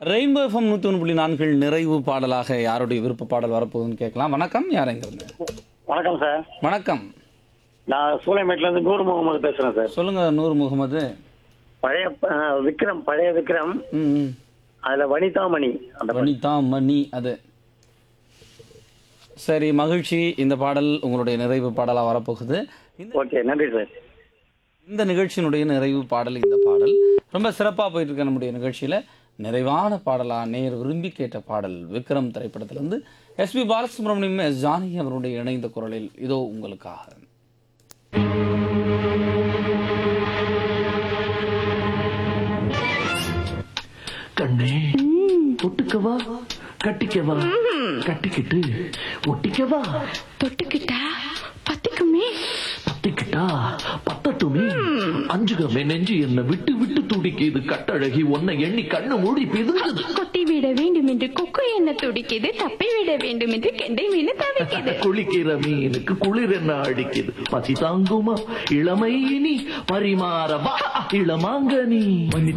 Rainbow FM 101.4 நிறைவு பாடலாக யாருடைய விருப்ப பாடல் வரப்போகுதுன்னு கேட்கலாம். வணக்கம், யாருங்கிறது? வணக்கம் சார். வணக்கம், நான் சூளைமேட்ல இருந்து நூர் முகமது பேசுறேன் சார். சொல்லுங்க நூர் முகமது. பழைய பழைய விக்ரம். ம் அதுல வனிதாமணி அந்த வனிதா மணி. அது சரி, மகிழ்ச்சி. இந்த பாடல் உங்களுடைய நிறைவு பாடலாக வரப்போகுது. ஓகே, நன்றி சார். இந்த நிகழ்ச்சியினுடைய நிறைவு பாடல் இந்த பாடல் ரொம்ப சிறப்பாக போயிட்டு இருக்க நம்முடைய நிகழ்ச்சியில் நிறைவான பாடலாக நேர் விரும்பி கேட்ட பாடல் விக்ரம் திரைப்படத்திலிருந்து எஸ்பி பாலசுப்ரமணியம், எஸ் ஜானகி அவருடைய இணைந்த குரலில் இதோ உங்களுக்காக. கண்ணே ஒட்டுக்கவா கட்டிக்கவா கட்டிக்கிட்டு ஒட்டிக்கவா தொட்டுக்கிட்டா பத்திக்குமே பத்திக்கிட்டா பத்தட்டுமே அஞ்சுகமே நெஞ்சு என்ன விட்டு விட்டு துடிக்குது கட்டழகி உன்னை எண்ணி கண்ணு மூடி பிதுங்குது. கொத்தி விட வேண்டும் என்று கொக்கு என்ன துடிக்குது, தப்பி விட வேண்டும் என்று கெண்டை மீன் தவிக்குது. குளிக்கிற மீனுக்கு குளிர் என்ன அடிக்குது, பசி தாங்குமா இளமை இனி பரிமாறவா இளமாங்கனி.